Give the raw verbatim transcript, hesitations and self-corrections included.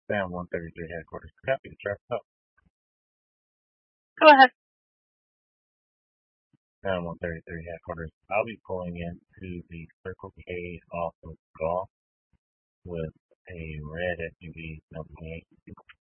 Sam one thirty-three headquarters. Copy the traffic up. Go ahead. Sam one thirty-three headquarters. I'll be pulling into the Circle K off of Golf with a red S U V, number eight.